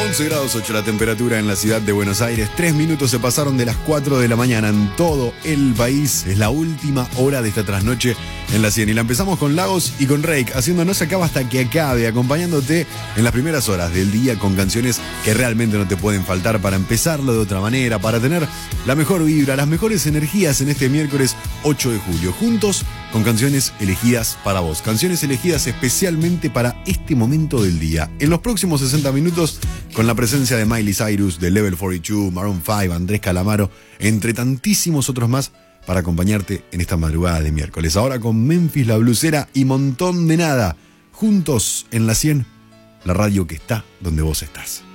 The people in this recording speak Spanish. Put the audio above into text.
11 grados 8 la temperatura en la ciudad de Buenos Aires. 3 minutos se pasaron de las 4 de la mañana en todo el país. Es la última hora de esta trasnoche en la 100. Y la empezamos con Lagos y con Rake, haciendo No se acaba hasta que acabe, acompañándote en las primeras horas del día con canciones que realmente no te pueden faltar para empezarlo de otra manera, para tener la mejor vibra, las mejores energías en este miércoles 8 de julio. Juntos con canciones elegidas para vos. Canciones elegidas especialmente para este momento del día. En los próximos 60 minutos, con la presencia de Miley Cyrus, de Level 42, Maroon 5, Andrés Calamaro, entre tantísimos otros más, para acompañarte en esta madrugada de miércoles. Ahora con Memphis la Blusera y Montón de Nada. Juntos en la 100, la radio que está donde vos estás.